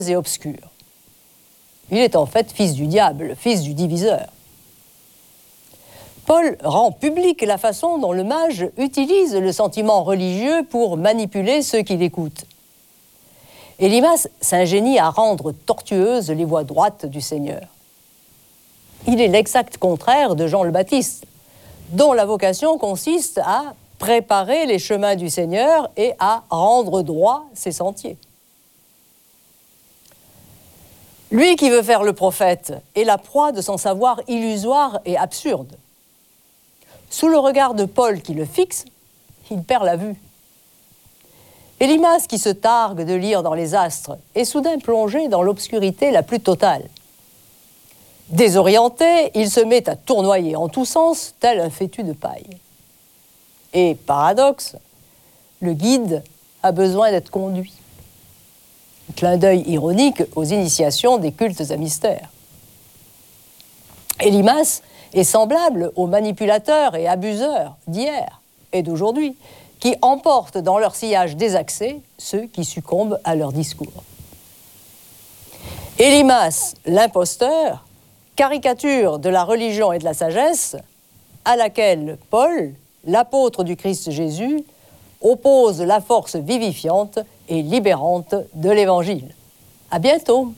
et obscures. Il est en fait fils du diable, fils du diviseur. Paul rend publique la façon dont le mage utilise le sentiment religieux pour manipuler ceux qui l'écoutent. Élymas s'ingénie à rendre tortueuses les voies droites du Seigneur. Il est l'exact contraire de Jean le Baptiste, dont la vocation consiste à préparer les chemins du Seigneur et à rendre droit ses sentiers. Lui qui veut faire le prophète est la proie de son savoir illusoire et absurde. Sous le regard de Paul qui le fixe, il perd la vue. Élymas, qui se targue de lire dans les astres, est soudain plongé dans l'obscurité la plus totale. Désorienté, il se met à tournoyer en tous sens, tel un fétu de paille. Et, paradoxe, le guide a besoin d'être conduit. Clin d'œil ironique aux initiations des cultes à mystère. Élymas est semblable aux manipulateurs et abuseurs d'hier et d'aujourd'hui, qui emportent dans leur sillage désaxé ceux qui succombent à leur discours. Élymas, l'imposteur, caricature de la religion et de la sagesse, à laquelle Paul, l'apôtre du Christ Jésus, oppose la force vivifiante et libérante de l'Évangile. À bientôt!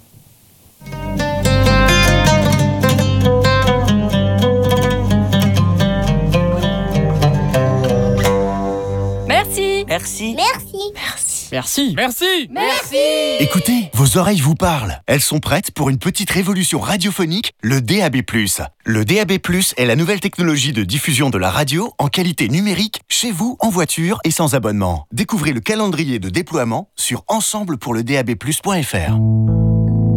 Merci. Merci. Merci. Merci. Merci. Merci. Écoutez, vos oreilles vous parlent. Elles sont prêtes pour une petite révolution radiophonique, le DAB+. Le DAB+, est la nouvelle technologie de diffusion de la radio en qualité numérique, chez vous, en voiture et sans abonnement. Découvrez le calendrier de déploiement sur ensemblepourledab+.fr.